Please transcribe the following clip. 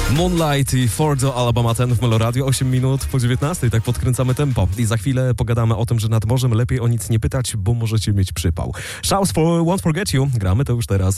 Moonlight i Fordo, Alabama 10 w Meloradio, 8 minut po 19, tak podkręcamy tempo. I za chwilę pogadamy o tym, że nad morzem lepiej o nic nie pytać, bo możecie mieć przypał. Shouts for Won't Forget You, gramy to już teraz.